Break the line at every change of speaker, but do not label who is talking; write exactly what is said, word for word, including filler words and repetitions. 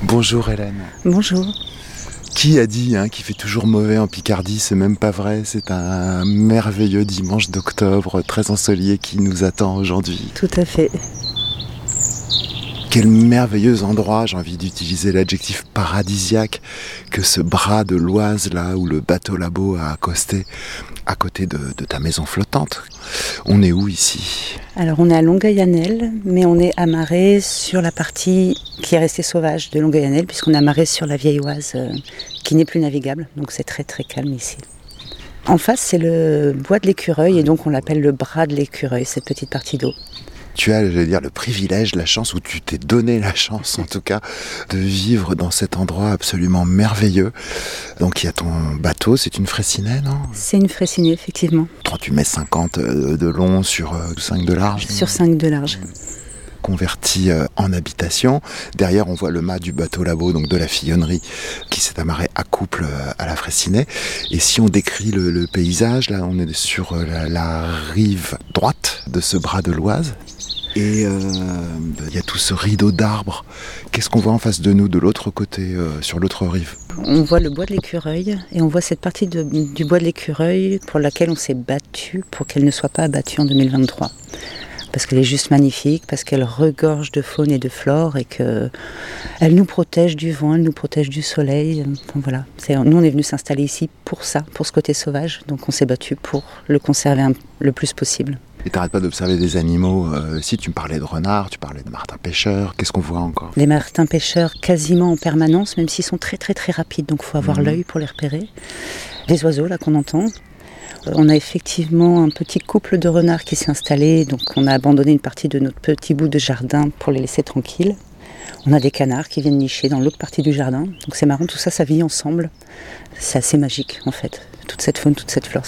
Bonjour Hélène.
Bonjour.
Qui a dit hein, qu'il fait toujours mauvais en Picardie? C'est même pas vrai, c'est un merveilleux dimanche d'octobre très ensoleillé qui nous attend aujourd'hui.
Tout à fait.
Quel merveilleux endroit, j'ai envie d'utiliser l'adjectif paradisiaque, que ce bras de l'Oise là où le bateau labo a accosté à côté de, de ta maison flottante. On est où ici?
Alors on est à Longueuil-Annel, mais on est amarré sur la partie qui est restée sauvage de Longueuil-Annel, puisqu'on est amarré sur la vieille Oise euh, qui n'est plus navigable, donc c'est très très calme ici. En face c'est le bois de l'Écureuil et donc on l'appelle le bras de l'Écureuil, cette petite partie d'eau.
Tu as, je veux dire, le privilège, la chance, ou tu t'es donné la chance, en tout cas, de vivre dans cet endroit absolument merveilleux. Donc, il y a ton bateau, c'est une Fraissinet, non?
C'est une Fraissinet, effectivement.
trente-huit mètres cinquante de long sur cinq de large.
Sur cinq de large.
Converti en habitation. Derrière, on voit le mât du bateau labo, donc de la Fillonnerie, qui s'est amarré à couple à la Fraissinet. Et si on décrit le, le paysage, là, on est sur la, la rive droite de ce bras de l'Oise. Et il euh, y a tout ce rideau d'arbres. Qu'est-ce qu'on voit en face de nous, de l'autre côté, euh, sur l'autre rive?
On voit le bois de l'Écureuil et on voit cette partie de, du bois de l'Écureuil pour laquelle on s'est battu pour qu'elle ne soit pas abattue en deux mille vingt-trois. Parce qu'elle est juste magnifique, parce qu'elle regorge de faune et de flore et qu'elle nous protège du vent, elle nous protège du soleil. Enfin, voilà. C'est, nous, on est venus s'installer ici pour ça, pour ce côté sauvage. Donc on s'est battu pour le conserver un, le plus possible.
Et t'arrêtes pas d'observer des animaux. Euh, si tu me parlais de renards, tu parlais de martins pêcheurs, qu'est-ce qu'on voit encore?
Les martins pêcheurs quasiment en permanence, même s'ils sont très très très rapides, donc il faut avoir mmh. l'œil pour les repérer. Les oiseaux là qu'on entend. Euh, on a effectivement un petit couple de renards qui s'est installé, donc on a abandonné une partie de notre petit bout de jardin pour les laisser tranquilles. On a des canards qui viennent nicher dans l'autre partie du jardin, donc c'est marrant, tout ça, ça vit ensemble. C'est assez magique en fait, toute cette faune, toute cette flore.